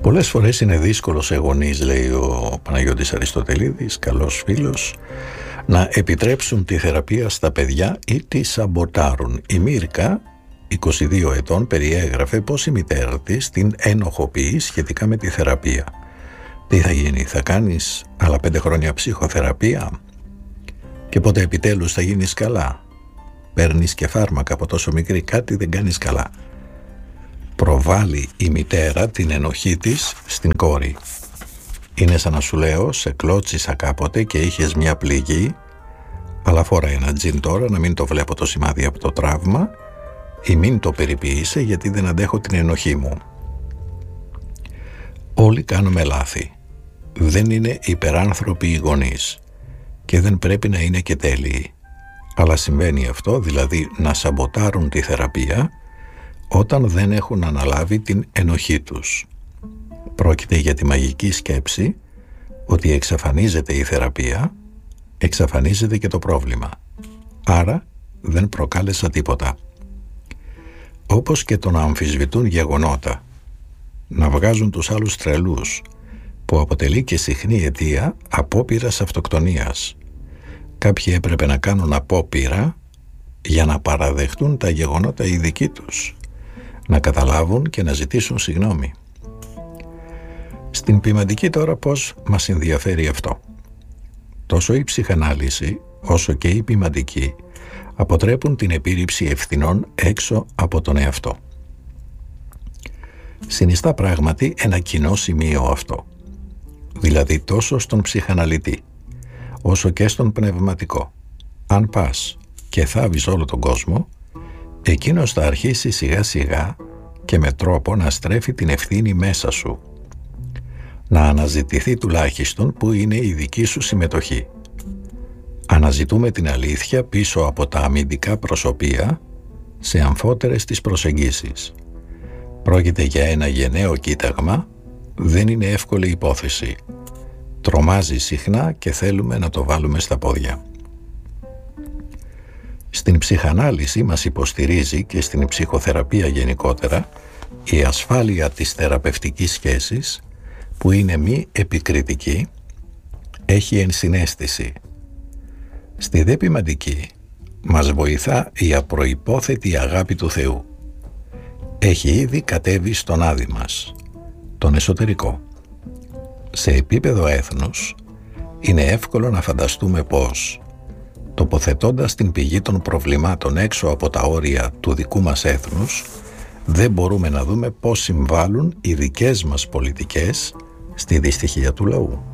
Πολλές φορές είναι δύσκολο σε γονείς, λέει ο Παναγιώτης Αριστοτελίδης, καλός φίλος, να επιτρέψουν τη θεραπεία στα παιδιά ή τη σαμποτάρουν. Η Μύρκα, 22 ετών, περιέγραφε πως η μητέρα της την ενοχοποιεί σχετικά με τη θεραπεία. Τι θα γίνει, θα κάνεις άλλα 5 χρόνια ψυχοθεραπεία και πότε επιτέλους θα γίνεις καλά? Παίρνεις και φάρμακα από τόσο μικρή, κάτι δεν κάνεις καλά. Προβάλλει η μητέρα την ενοχή της στην κόρη. Είναι σαν να σου λέω, σε κλώτσισα κάποτε και είχες μια πληγή, αλλά φοράει ένα τζιν τώρα, να μην το βλέπω το σημάδι από το τραύμα, ή μην το περιποίησε γιατί δεν αντέχω την ενοχή μου. Όλοι κάνουμε λάθη. Δεν είναι υπεράνθρωποι οι γονείς και δεν πρέπει να είναι και τέλειοι. Αλλά συμβαίνει αυτό, δηλαδή να σαμποτάρουν τη θεραπεία όταν δεν έχουν αναλάβει την ενοχή τους. Πρόκειται για τη μαγική σκέψη ότι εξαφανίζεται η θεραπεία, εξαφανίζεται και το πρόβλημα. Άρα δεν προκάλεσα τίποτα. Όπως και το να αμφισβητούν γεγονότα, να βγάζουν τους άλλους τρελούς, που αποτελεί και συχνή αιτία απόπειρας αυτοκτονίας. Κάποιοι έπρεπε να κάνουν απόπειρα για να παραδεχτούν τα γεγονότα οι δικοί τους, να καταλάβουν και να ζητήσουν συγγνώμη. Στην ποιμαντική τώρα πώς μας ενδιαφέρει αυτό? Τόσο η ψυχανάλυση όσο και η ποιμαντική αποτρέπουν την επίρρηψη ευθυνών έξω από τον εαυτό. Συνιστά πράγματι ένα κοινό σημείο αυτό, δηλαδή τόσο στον ψυχαναλυτή όσο και στον πνευματικό. Αν πας και θάβεις όλο τον κόσμο, εκείνος θα αρχίσει σιγά σιγά και με τρόπο να στρέφει την ευθύνη μέσα σου. Να αναζητηθεί τουλάχιστον που είναι η δική σου συμμετοχή. Αναζητούμε την αλήθεια πίσω από τα αμυντικά προσωπία σε αμφότερες τις προσεγγίσεις. Πρόκειται για ένα γενναίο κοίταγμα, δεν είναι εύκολη υπόθεση. Τρομάζει συχνά και θέλουμε να το βάλουμε στα πόδια. Στην ψυχανάλυση μας υποστηρίζει και στην ψυχοθεραπεία γενικότερα η ασφάλεια της θεραπευτικής σχέσης, που είναι μη επικριτική, έχει ενσυναίσθηση. Στη δε ποιμαντική μας βοηθά η απροϋπόθετη αγάπη του Θεού. Έχει ήδη κατέβει στον άδη μας, τον εσωτερικό. Σε επίπεδο έθνους είναι εύκολο να φανταστούμε πως, τοποθετώντας την πηγή των προβλημάτων έξω από τα όρια του δικού μας έθνους, δεν μπορούμε να δούμε πώς συμβάλλουν οι δικές μας πολιτικές στη δυστυχία του λαού.